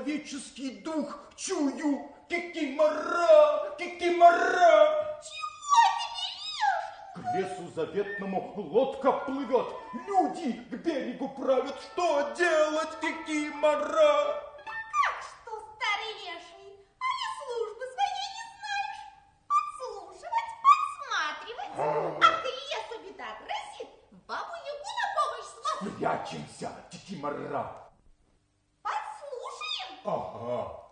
человеческий дух чую. Кикимора, кикимора. Чего ты берешь? К лесу заветному лодка плывет. Люди к берегу правят. Что делать, кикимора? Как что, старый леший? А не службы своей не знаешь? Подслушивать, подсматривать. А к лесу беда грозит. Бабу-ягу на помощь звать. Прячемся, кикимора. Подслушаем. Ага.